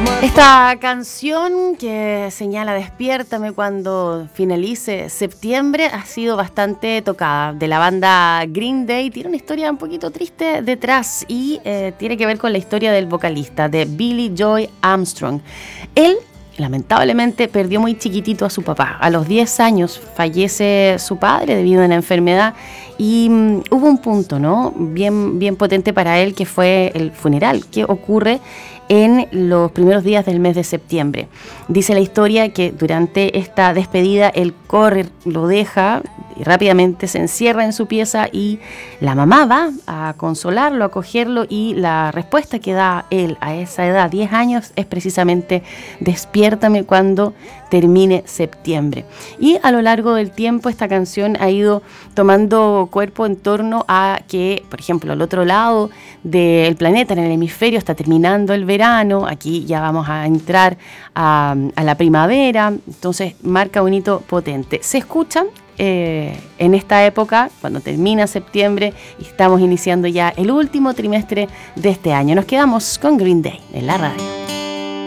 Esta canción que señala Despiértame cuando finalice septiembre ha sido bastante tocada. De la banda Green Day, tiene una historia un poquito triste detrás y tiene que ver con la historia del vocalista, de Billy Joy Armstrong. Él lamentablemente perdió muy chiquitito a su papá. A los 10 años fallece su padre debido a una enfermedad y hubo un punto, ¿no?, bien potente para él, que fue el funeral, que ocurre en los primeros días del mes de septiembre. Dice la historia que durante esta despedida él corre, lo deja y rápidamente se encierra en su pieza y la mamá va a consolarlo, a acogerlo, y la respuesta que da él a esa edad, 10 años, es precisamente despiértame cuando termine septiembre. Y a lo largo del tiempo esta canción ha ido tomando cuerpo en torno a que, por ejemplo, al otro lado del planeta, en el hemisferio, está terminando el verano, aquí ya vamos a entrar a la primavera, entonces marca un hito potente. Se escuchan en esta época, cuando termina septiembre y estamos iniciando ya el último trimestre de este año. Nos quedamos con Green Day en la radio.